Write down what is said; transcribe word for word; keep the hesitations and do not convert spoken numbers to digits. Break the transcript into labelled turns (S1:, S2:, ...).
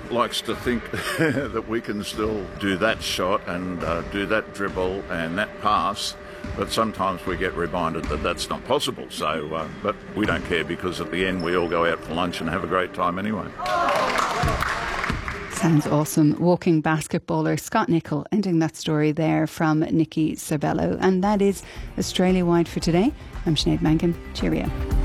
S1: likes to think that we can still do that shot and uh, do that dribble and that pass, but sometimes we get reminded that that's not possible. So, uh, but we don't care, because at the end we all go out for lunch and have a great time anyway.
S2: Sounds awesome. Walking basketballer Scott Nicol ending that story there from Nikki Sabello. And that is Australia-wide for today. I'm Sinead Mangan. Cheerio.